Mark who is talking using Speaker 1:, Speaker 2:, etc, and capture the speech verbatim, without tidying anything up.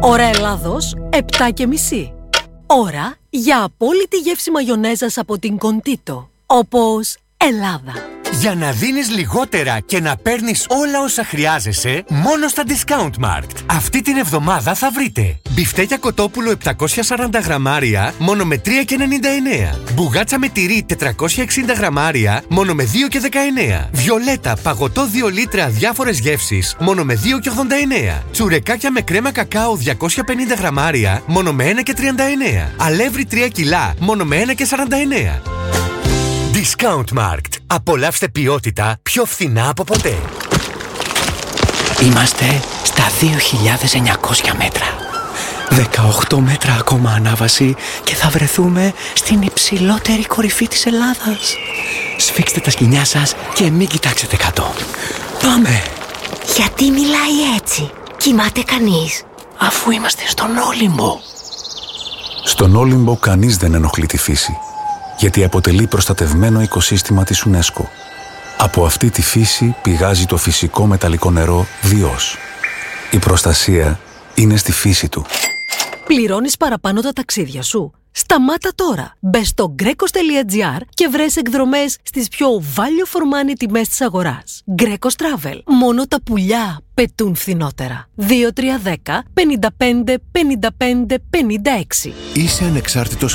Speaker 1: Ώρα Ελλάδος, επτά και μισή. Ώρα για απόλυτη γεύση μαγιονέζας από την Κοντίτο. Όπως Ελλάδα.
Speaker 2: Για να δίνεις λιγότερα και να παίρνεις όλα όσα χρειάζεσαι, μόνο στα Discount Markt. Αυτή την εβδομάδα θα βρείτε μπιφτέκια κοτόπουλο επτακόσια σαράντα γραμμάρια, μόνο με τρία και ενενήντα εννέα. Μπουγάτσα με τυρί τετρακόσια εξήντα γραμμάρια, μόνο με δύο και δεκαεννέα. Βιολέτα παγωτό δύο λίτρα διάφορες γεύσεις, μόνο με δύο και ογδόντα εννέα. Τσουρεκάκια με κρέμα κακάο διακόσια πενήντα γραμμάρια, μόνο με ένα και τριάντα εννέα. Αλεύρι τρία κιλά, μόνο με ένα και σαράντα εννέα. Discount Markt. Απολαύστε ποιότητα πιο φθηνά από ποτέ.
Speaker 3: Είμαστε στα δύο χιλιάδες εννιακόσια μέτρα. δεκαοκτώ μέτρα ακόμα ανάβαση και θα βρεθούμε στην υψηλότερη κορυφή της Ελλάδας. Σφίξτε τα σκοινιά σας και μην κοιτάξετε κάτω. Πάμε!
Speaker 4: Γιατί μιλάει έτσι? Κοιμάται κανείς?
Speaker 3: Αφού είμαστε στον Όλυμπο.
Speaker 5: Στον Όλυμπο κανείς δεν ενοχλεί τη φύση, γιατί αποτελεί προστατευμένο οικοσύστημα της UNESCO. Από αυτή τη φύση πηγάζει το φυσικό μεταλλικό νερό Διός. Η προστασία είναι στη φύση του.
Speaker 1: Πληρώνεις παραπάνω τα ταξίδια σου? Σταμάτα τώρα! Μπες στο γκρέκος τελεία τζι άρ και βρες εκδρομές στις πιο value for money τιμές της αγοράς. Γκρέκος Travel. Μόνο τα πουλιά πετούν φθηνότερα. δύο τρία ένα μηδέν πέντε πέντε πενήντα πέντε πενήντα έξι.
Speaker 6: Είσαι ανεξάρτητος